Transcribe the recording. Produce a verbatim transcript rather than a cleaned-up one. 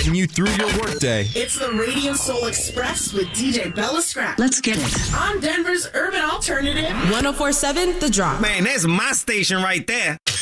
getting you through your workday. It's the Radio Soul Express with D J Bella Scrap. Let's get it. On Denver's Urban Alternative. one oh four point seven The Drop. Man, that's my station right there.